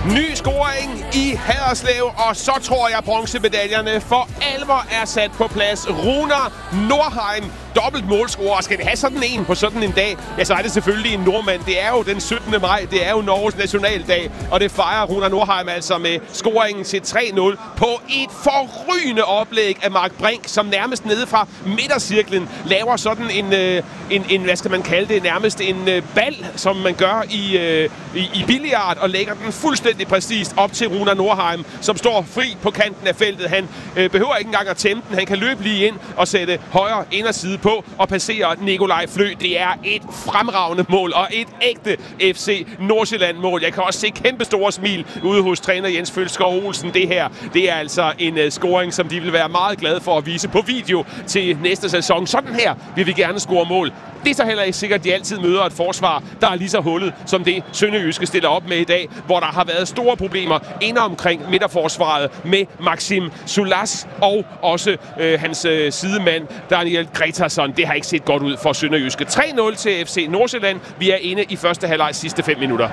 Ny scoring i Haderslev, og så tror jeg, bronzemedaljerne for alvor er sat på plads. Runar Nordheim, dobbelt målscorer. Skal vi have sådan en på sådan en dag, ja, så er det selvfølgelig en nordmand. Det er jo den 17. maj, det er jo Norges nationaldag, og det fejrer Runar Nordheim altså med scoringen til 3-0 på et forrygende oplæg af Mark Brink, som nærmest nede fra midtercirklen laver sådan en hvad skal man kalde det, nærmest en bal, som man gør i billiard, og lægger den fuldstændig præcist op til Runar Nordheim, som står fri på kanten af feltet. Han behøver ikke engang at tæmme den. Han kan løbe lige ind og sætte højre inderside på og passere Nikolaj Flø. Det er et fremragende mål og et ægte FC Nordsjælland-mål. Jeg kan også se kæmpe store smil ude hos træner Jens Følskov Olsen. Det her, det er altså en scoring, som de vil være meget glade for at vise på video til næste sæson. Sådan her vil vi gerne score mål. Det er så heller ikke sikkert, at de altid møder et forsvar, der er lige så hullet som det Sønderjyske stiller op med i dag, hvor der har været store problemer inde omkring midterforsvaret med Maxim Sulas og også hans sidemand Daniel Gretarsson. Det har ikke set godt ud for Sønderjyske. 3-0 til FC Nordsjælland. Vi er inde i første halvleg sidste 5 minutter.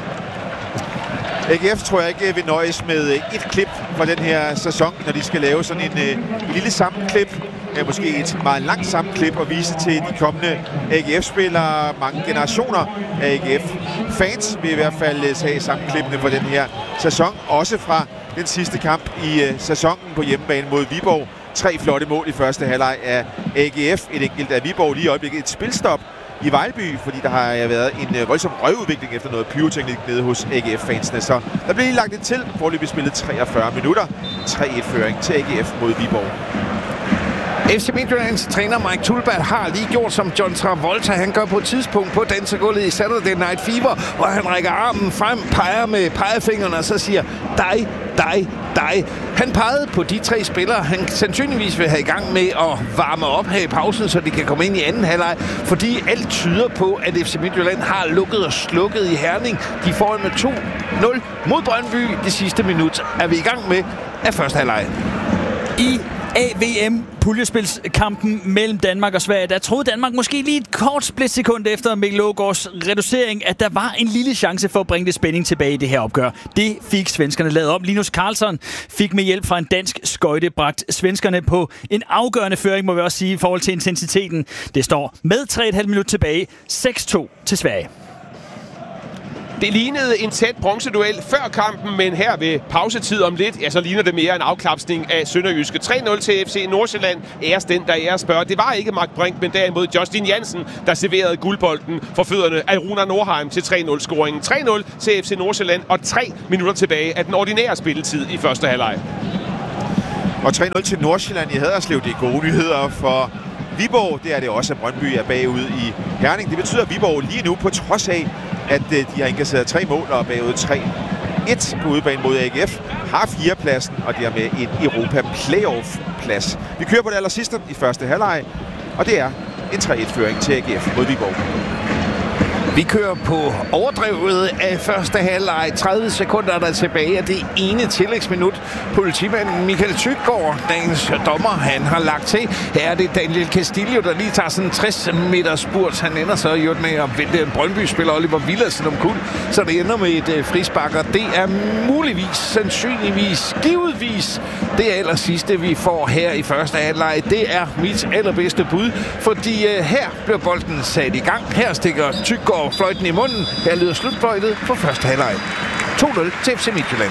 AGF tror jeg ikke vil nøjes med et klip fra den her sæson, når de skal lave sådan en lille sammenklip. Måske et meget langt sammenklip og vise til de kommende AGF-spillere. Mange generationer af AGF-fans vil i hvert fald tage sammenklippene for den her sæson. Også fra den sidste kamp i sæsonen på hjemmebane mod Viborg. 3 flotte mål i første halvleg af AGF. Et enkelt af Viborg lige i øjeblikket. Et spilstop i Vejlby, fordi der har været en voldsom røvudvikling efter noget pyroteknik nede hos AGF-fansene. Så der bliver lige lagt lidt til. Foreløbig spillet 43 minutter. 3-1-føring til AGF mod Viborg. FC Midtjyllands træner Mike Tulbat har lige gjort, som John Travolta han gør på et tidspunkt på dansegulvet i Saturday Night Fever, og han rækker armen frem, peger med pegefingrene og så siger, dig. Han pegede på de 3 spillere, han sandsynligvis vil have i gang med at varme op her i pausen, så de kan komme ind i anden halvleg, fordi alt tyder på, at FC Midtjylland har lukket og slukket i Herning. De får med 2-0 mod Brøndby. Det sidste minut er vi i gang med af første halvleg. I AVM-puljespilskampen mellem Danmark og Sverige, der troede Danmark måske lige et kort splitsekund efter Mikkel Aagaards reducering, at der var en lille chance for at bringe det spænding tilbage i det her opgør. Det fik svenskerne lavet om. Linus Karlsson fik med hjælp fra en dansk skøjte bragt svenskerne på en afgørende føring, må vi også sige, i forhold til intensiteten. Det står med 3,5 minutter tilbage. 6-2 til Sverige. Det lignede en tæt bronzeduel før kampen, men her ved pausetid om lidt, ja, så ligner det mere en afklapsning af Sønderjyske. 3-0 til FC Nordsjælland. Æres den, der æres bør. Det var ikke Mark Brink, men derimod Justin Jansen, der serverede guldbolden for fødderne af Runar Nordheim til 3-0-scoringen. 3-0 til FC Nordsjælland, og 3 minutter tilbage af den ordinære spilletid i første halvleg. Og 3-0 til Nordsjælland i Haderslev. Det er gode nyheder for Viborg. Det er det også, at Brøndby er bagud i Herning. Det betyder, at Viborg lige nu, på trods af, at de har indkasseret 3 mål og bagud 3-1 på udebane mod AGF, har 4-pladsen, og dermed en Europa-playoff-plads. Vi kører på det aller sidste i første halvleg, og det er en 3-1-føring til AGF mod Viborg. Vi kører på overdrevet af første halvleg. 30 sekunder er der tilbage af det ene tillægsminut. Politimanden Michael Tyggaard, dagens dommer, han har lagt til. Her er det Daniel Castillo, der lige tager sådan en 60 meter spurt. Han ender så jo med at vente en Brøndby-spiller, Oliver Villadsen, om kul. Så det ender med et frispark, og det er muligvis, sandsynligvis, givetvis det aller sidste, vi får her i første halvleg. Det er mit allerbedste bud, fordi her bliver bolden sat i gang. Her stikker Tyggaard fløjten i munden. Her lyder slutfløjtet på første halvleg. 2-0 til FC Midtjylland.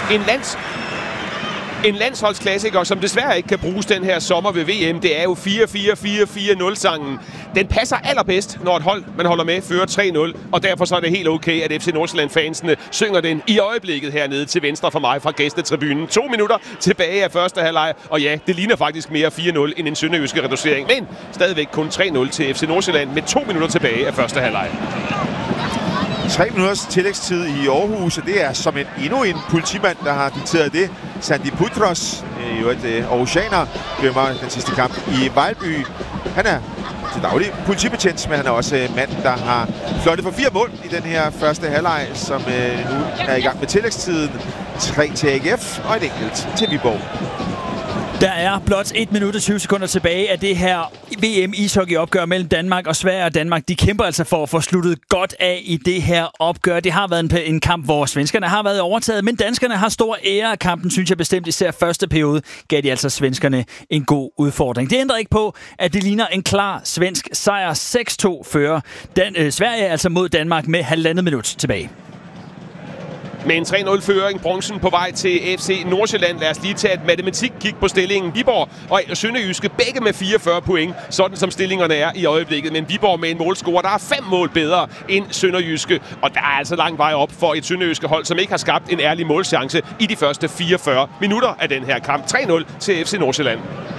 En landsholdsklassiker, som desværre ikke kan bruges den her sommer ved VM, det er jo 4-4-4-4-0-sangen. Den passer allerbedst, når et hold, man holder med, fører 3-0, og derfor så er det helt okay, at FC Nordsjælland-fansene synger den i øjeblikket hernede til venstre for mig fra gæstetribunen. 2 minutter tilbage af første halvleg, og ja, det ligner faktisk mere 4-0 end en sønderjyske reducering, men stadigvæk kun 3-0 til FC Nordsjælland med 2 minutter tilbage af første halvleg. 3 minutters tillægstid i Aarhus, og det er som endnu en politimand, der har dikteret det. Sandy Putros, jo et aarhusianer, dømmer den sidste kamp i Vejlby. Han er til daglig politibetjent, men han er også mand, der har fløjtet for 4 mål i den her første halvleg, som nu er i gang med tillægstiden. 3 til AGF og et enkelt til Viborg. Der er blot 1 minut og 20 sekunder tilbage af det her VM ishockey-opgør mellem Danmark og Sverige. Og Danmark, de kæmper altså for at få sluttet godt af i det her opgør. Det har været en kamp, hvor svenskerne har været overtaget, men danskerne har stor ære af kampen, synes jeg bestemt. Især første periode gav de altså svenskerne en god udfordring. Det ændrer ikke på, at det ligner en klar svensk sejr. 6-2 fører Sverige altså mod Danmark med 1,5 minut tilbage. Med en 3-0-føring, bronzen på vej til FC Nordsjælland. Lad os lige tage et matematik-kig på stillingen. Viborg og Sønderjyske begge med 44 point, sådan som stillingerne er i øjeblikket. Men Viborg med en målscorer, der er 5 mål bedre end Sønderjyske. Og der er altså lang vej op for et Sønderjyske hold, som ikke har skabt en ærlig målchance i de første 44 minutter af den her kamp. 3-0 til FC Nordsjælland.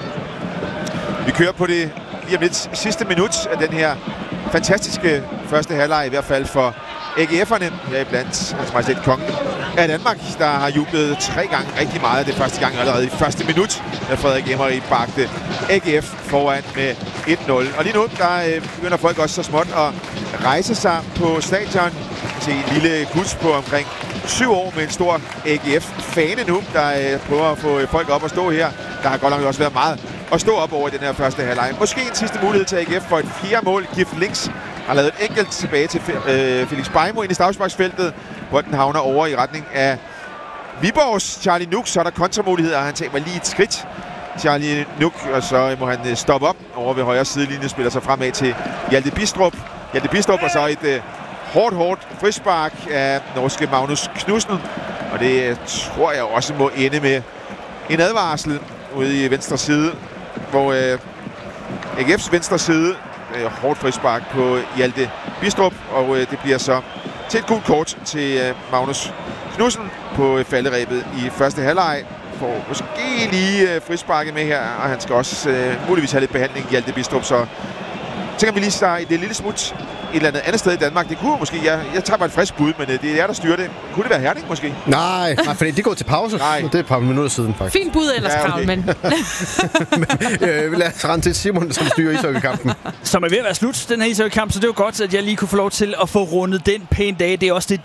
Vi kører på det lige om lidt sidste minut af den her fantastiske første halvleg, i hvert fald for AGF'erne, heriblandt Hans Majestæt Kongen af Danmark, der har jublet 3 gange rigtig meget. Det første gang allerede i første minut, da Frederik Emery bagte AGF foran med 1-0. Og lige nu, der begynder folk også så småt at rejse sig på stadion. Se en lille gut på omkring 7 år med en stor AGF-fane nu, der prøver at få folk op at stå her. Der har godt nok også været meget at stå op over i den her første halvleg. Måske en sidste mulighed til AGF for et 4. mål. Gif Links har lavet et enkelt tilbage til Felix Beijmo ind i straffesparksfeltet, hvor den havner over i retning af Viborgs Charlie Nuk. Så er der kontramuligheder, og han tager lige et skridt, Charlie Nuk, og så må han stoppe op over ved højre sidelinje, spiller sig fremad til Hjalte Bistrup. Hjalte Bistrup og så et hårdt frispark af norske Magnus Knudsen, og det tror jeg også må ende med en advarsel ude i venstre side, hvor AGF's venstre side hårdt frispark på Hjalte Bistrup, og det bliver så til et gult kort til Magnus Knudsen på falderebet i første halvleg. Får måske lige frisparket med her, og han skal også muligvis have lidt behandling, Hjalte Bistrup, så tænker vi lige sig det lille smut et eller andet sted i Danmark. Det kunne måske, jeg tager bare et frisk bud, men det er der styrer det. Kunne det være Herning måske? Nej, fordi de går til pause. Nej. Det er et par minutter siden, faktisk. Fint bud ellers, ja, okay. Krav, men... lad os rende til Simon, som styrer ishockeykampen. Som er ved at være slut, den her ishockeykamp, så det er jo godt, at jeg lige kunne få lov til at få rundet den pæne dag. Det er også det,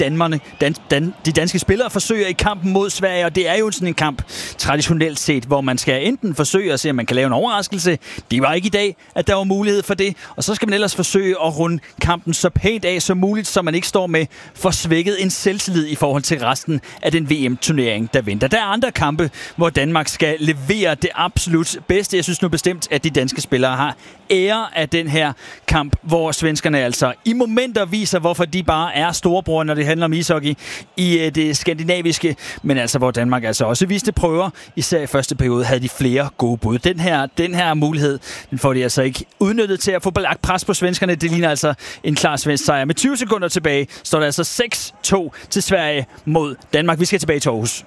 de danske spillere forsøger i kampen mod Sverige, og det er jo sådan en kamp, traditionelt set, hvor man skal enten forsøge at se, om man kan lave en overraskelse. Det var ikke i dag, at der var mulighed for det, og så skal man ellers forsøge at runde kampen så pænt af som muligt, så man ikke står med for svækket en selvtillid i forhold til resten af den VM-turnering, der venter. Der er andre kampe, hvor Danmark skal levere det absolut bedste. Jeg synes nu bestemt, at de danske spillere har ære af den her kamp, hvor svenskerne altså i momenter viser, hvorfor de bare er storebror, når det handler om ishockey i det skandinaviske, men altså hvor Danmark altså også viste prøver. Især i første periode havde de flere gode bud. Den her mulighed, den får de altså ikke udnyttet til at få lagt pres på svenskerne. Det ligner altså en klar svensk sejr. Med 20 sekunder tilbage står der altså 6-2 til Sverige mod Danmark. Vi skal tilbage til Aarhus.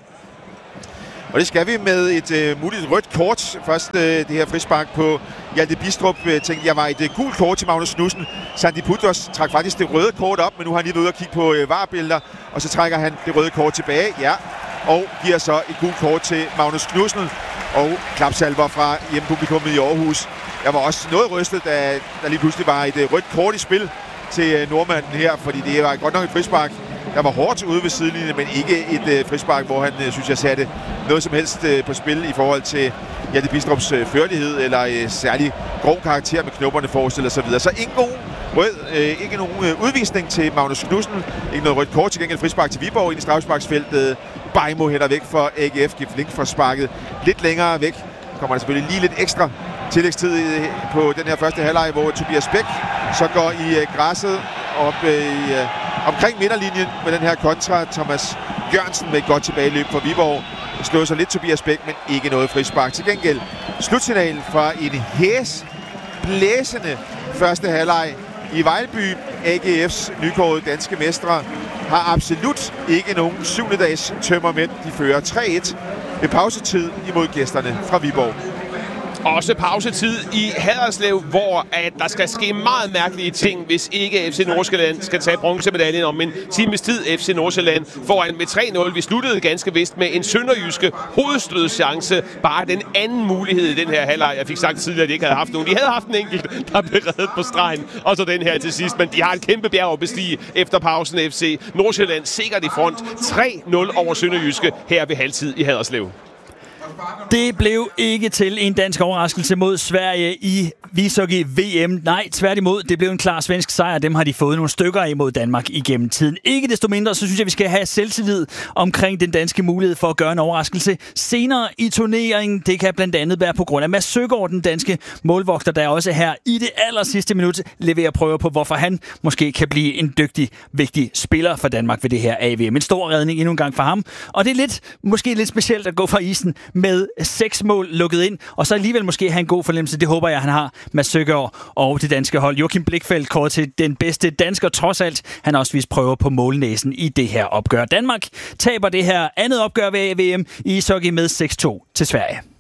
Og det skal vi med et muligt rødt kort. Først det her frispark på Hjalte Bistrup. Tænkte jeg var et gult kort til Magnus Knudsen. Sandy Putos trak faktisk det røde kort op, men nu har han lige været ude og kigge på VAR-billeder. Og så trækker han det røde kort tilbage. Ja. Og giver så et gult kort til Magnus Knudsen. Og klapsalver fra hjemmepublikummet i Aarhus. Jeg var også noget rystet, da der lige pludselig var et rødt kort i spil til nordmanden her, fordi det var godt nok et frispark, der var hårdt ude ved sidelinjen, men ikke et frispark, hvor han, synes jeg, satte noget som helst på spil i forhold til Hjalte Bistrups førlighed, eller særlig grov karakter med knopperne forestillet osv. Så ingen god rød, ikke nogen udvisning til Magnus Knudsen, ikke noget rødt kort, til gengæld frispark til Viborg ind i straffesparksfeltet. Beijmo hætter væk for AGF, Gif Link får sparket lidt længere væk. Kommer der selvfølgelig lige lidt ekstra tillægstid på den her første halvleg, hvor Tobias Bæk så går i græsset op omkring midterlinjen med den her kontra. Thomas Jørgensen med et godt tilbageløb for Viborg. Slår sig lidt Tobias Bæk, men ikke noget frispark. Til gengæld slutsignal fra en blæsende første halvleg i Vejlby. AGF's nykårede danske mestre har absolut ikke nogen 7-dages tømmermænd. De fører 3-1 ved pausetid imod gæsterne fra Viborg. Også pausetid i Haderslev, hvor at der skal ske meget mærkelige ting, hvis ikke FC Nordsjælland skal tage bronzemedaljen om en times tid. FC Nordsjælland foran med 3-0. Vi sluttede ganske vist med en sønderjyske hovedstødschance. Bare den anden mulighed i den her halvleg. Jeg fik sagt tidligere, at de ikke havde haft nogen. De havde haft en enkelt, der blev reddet på stregen. Og så den her til sidst. Men de har et kæmpe bjerg at bestige efter pausen. FC Nordsjælland sikkert i front. 3-0 over sønderjyske her ved halvtid i Haderslev. Det blev ikke til en dansk overraskelse mod Sverige i ishockey VM. Nej, tværtimod, det blev en klar svensk sejr. Dem har de fået nogle stykker imod Danmark igennem tiden. Ikke desto mindre, så synes jeg, vi skal have selvtillid omkring den danske mulighed for at gøre en overraskelse senere i turneringen. Det kan blandt andet være på grund af Mads Søgaard, den danske målvogter, der også her i det aller sidste minut leverer prøver på, hvorfor han måske kan blive en dygtig, vigtig spiller for Danmark ved det her AVM. En stor redning endnu en gang for ham. Og det er måske lidt specielt at gå fra isen med 6 mål lukket ind, og så alligevel måske have en god fornemmelse. Det håber jeg, han har, Mads Søgaard og det danske hold. Joachim Blichfeldt kåret til den bedste dansker trods alt. Han har også vist prøver på målnæsen i det her opgør. Danmark taber det her andet opgør ved AVM i ishockey med 6-2 til Sverige.